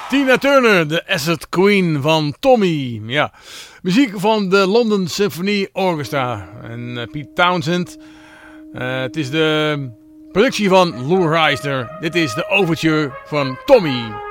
Tina Turner, de Acid Queen van Tommy. Ja. Muziek van de London Symphony Orchestra. En Pete Townsend. Het is de productie van Lou Reisner. Dit is de overture van Tommy.